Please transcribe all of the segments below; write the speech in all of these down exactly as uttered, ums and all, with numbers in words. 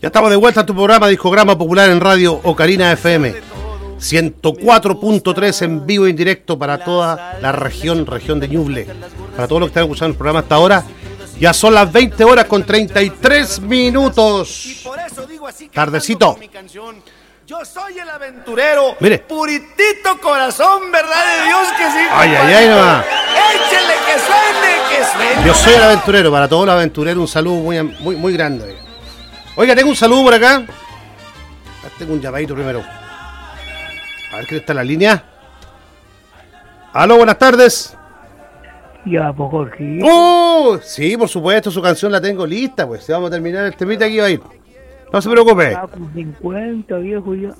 Ya estamos de vuelta en tu programa Discograma Popular en Radio Ocarina F M ciento cuatro punto tres en vivo e indirecto para toda la región, región de Ñuble. Para todos los que están escuchando el programa hasta ahora, ya son las veinte horas con treinta y tres minutos. Tardecito. Yo soy el aventurero. Mire. Puritito corazón, ¿verdad de Dios que sí? Ay, ay, ay, nomás. Échele que suene, que suene. Yo soy el aventurero. Para todos los aventureros, un saludo muy, muy, muy grande. Oiga, tengo un saludo por acá. Tengo un llamadito primero. A ver quién está en la línea. Aló, buenas tardes. Ya, pues Jorge. ¡Oh! Sí, por supuesto, su canción la tengo lista, pues. Si vamos a terminar el temita, aquí va a ir. No se preocupe. Ah, con cincuenta, viejo, ya.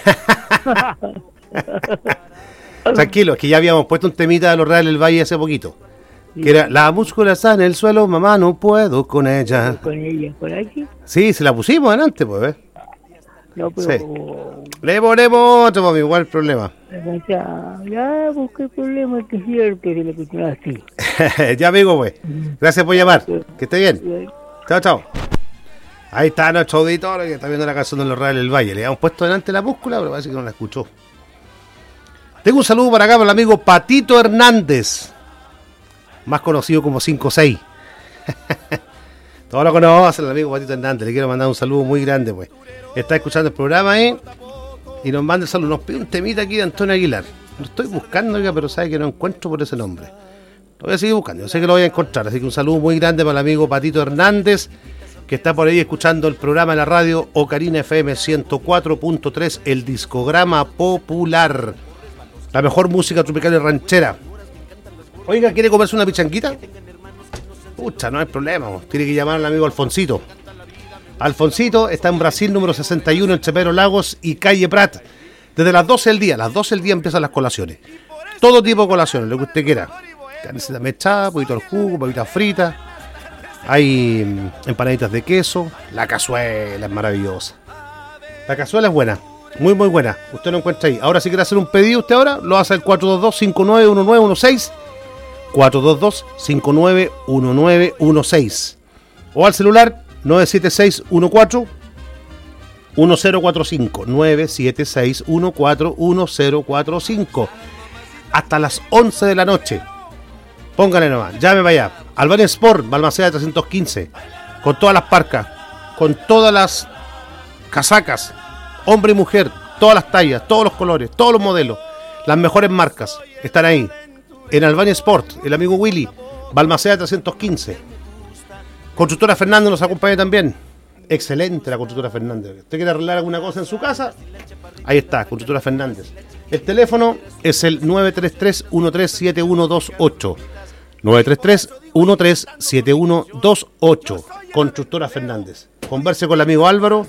Tranquilo, es que ya habíamos puesto un temita de los Reales del Valle hace poquito. Sí. Que era la múscula está en el suelo, mamá, no puedo con ella. ¿Con ella? ¿Por aquí? Sí, se la pusimos adelante, pues, ¿ves? No, pero... Sí. Le ponemos otro, mami, igual el problema. Ya, ya, pues qué problema, que es cierto, que le escuchaba así. Ya, amigo, pues. Gracias por llamar. Que esté bien. Chao, chao. Ahí está nuestro auditor que está viendo la canción de los Reales del Valle. Le habíamos puesto delante la búscula, pero parece que no la escuchó. Tengo un saludo para acá para el amigo Patito Hernández, más conocido como cinco seis. Todos lo conocen, el amigo Patito Hernández. Le quiero mandar un saludo muy grande, pues. Está escuchando el programa ahí y nos manda el saludo. Nos pide un temita aquí de Antonio Aguilar. Lo estoy buscando, oiga, pero sabe que no encuentro por ese nombre. Lo voy a seguir buscando, yo sé que lo voy a encontrar. Así que un saludo muy grande para el amigo Patito Hernández, que está por ahí escuchando el programa de la radio Ocarina F M ciento cuatro punto tres, el Discograma Popular. La mejor música tropical y ranchera. Oiga, ¿quiere comerse una pichanquita? Pucha, no hay problema. Tiene que llamar al amigo Alfonsito. Alfonsito está en Brasil, número sesenta y uno, en Chapero Lagos y Calle Prat. Desde las doce del día, a las doce del día empiezan las colaciones. Todo tipo de colaciones, lo que usted quiera. Carnecita mechada, poquito al jugo, papitas fritas. Hay empanaditas de queso. La cazuela es maravillosa. La cazuela es buena, muy muy buena. Usted lo encuentra ahí. Ahora si quiere hacer un pedido usted ahora, lo hace al cuatro dos dos, cinco nueve uno nueve uno seis. cuatro dos dos, cinco nueve uno nueve uno seis. O al celular nueve siete seis uno cuatro uno cero cuatro cinco. nueve siete seis uno cuatro uno cero cuatro cinco. Hasta las once de la noche. Póngale nomás, llame para allá. Albania Sport, Balmaceda trescientos quince. Con todas las parcas, con todas las casacas, hombre y mujer, todas las tallas, todos los colores, todos los modelos. Las mejores marcas están ahí. En Albania Sport, el amigo Willy, Balmaceda trescientos quince. Constructora Fernández nos acompaña también. Excelente la Constructora Fernández. ¿Usted quiere arreglar alguna cosa en su casa? Ahí está, Constructora Fernández. El teléfono es el nueve tres tres, uno tres siete uno dos ocho. nueve tres tres, uno tres siete uno dos ocho. Constructora Fernández. Converse con el amigo Álvaro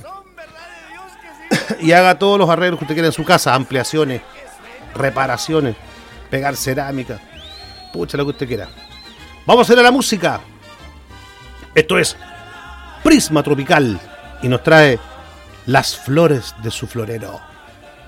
y haga todos los arreglos que usted quiera en su casa. Ampliaciones, reparaciones, pegar cerámica. Pucha, lo que usted quiera. Vamos a ir a la música. Esto es Prisma Tropical y nos trae Las Flores de su Florero.